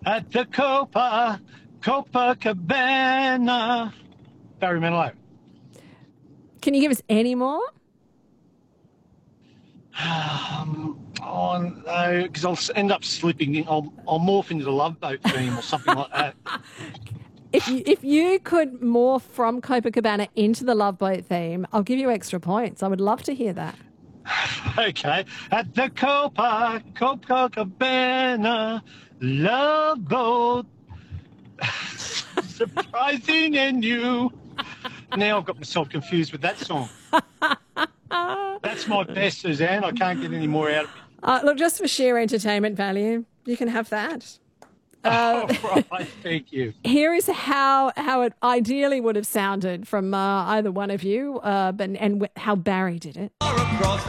At the Copacabana. Barry Manilow. Can you give us any more? Oh no, because I'll end up slipping in. I'll morph into the Love Boat theme or something like that. If you could morph from Copacabana into the Love Boat theme, I'll give you extra points. I would love to hear that. Okay. At the Copacabana Love Boat. Surprising and new. Now I've got myself confused with that song. That's my best, Suzanne. I can't get any more out of it. Look, just for sheer entertainment value, you can have that. Oh, right. Thank you. Here is how it ideally would have sounded from either one of you, and how Barry did it. Across